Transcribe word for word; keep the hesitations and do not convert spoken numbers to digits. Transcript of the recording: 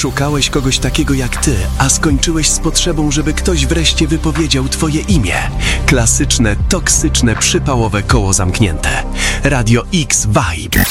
Szukałeś kogoś takiego jak ty, a skończyłeś z potrzebą, żeby ktoś wreszcie wypowiedział twoje imię. Klasyczne, toksyczne, przypałowe koło zamknięte. Radio X Vibe.